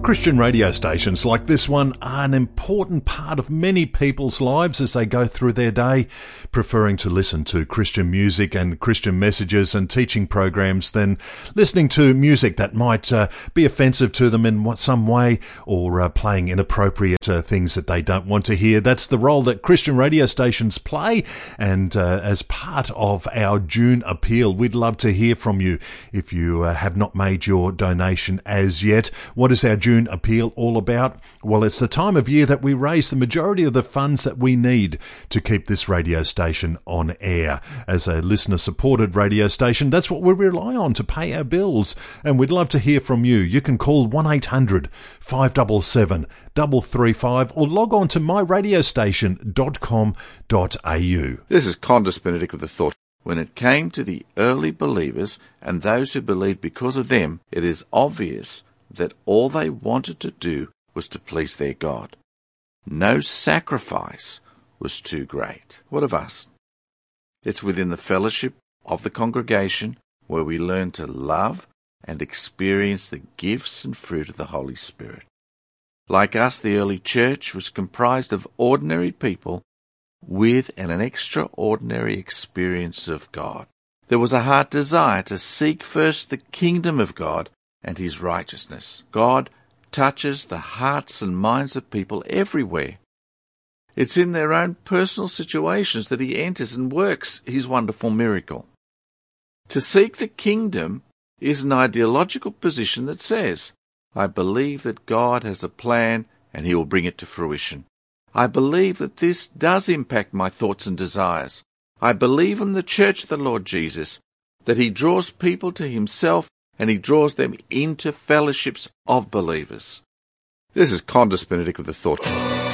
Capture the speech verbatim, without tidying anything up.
Christian radio stations like this one are an important part of many people's lives as they go through their day, preferring to listen to Christian music and Christian messages and teaching programs than listening to music that might uh, be offensive to them in some way, or uh, playing inappropriate uh, things that they don't want to hear. That's the role that Christian radio stations play, and uh, as part of our June appeal, we'd love to hear from you. If you uh, have not made your donation as yet, what is our June appeal all about? Well, it's the time of year that we raise the majority of the funds that we need to keep this radio station on air. As a listener-supported radio station, that's what we rely on to pay our bills, and we'd love to hear from you. You can call one eight hundred, five seven seven, three three five or log on to my radio station dot com dot a u. This is Condis Benedict with the thought. When it came to the early believers and those who believed because of them, it is obvious that all they wanted to do was to please their God. No sacrifice was too great. What of us? It's within the fellowship of the congregation where we learn to love and experience the gifts and fruit of the Holy Spirit. Like us, the early church was comprised of ordinary people with an, an extraordinary experience of God. There was a heart desire to seek first the kingdom of God and his righteousness. God touches the hearts and minds of people everywhere. It's in their own personal situations that he enters and works his wonderful miracle. To seek the kingdom is an ideological position that says, I believe that God has a plan and he will bring it to fruition. I believe that this does impact my thoughts and desires. I believe in the church of the Lord Jesus, that he draws people to himself and he draws them into fellowships of believers. This is Condis Benedict with the thought.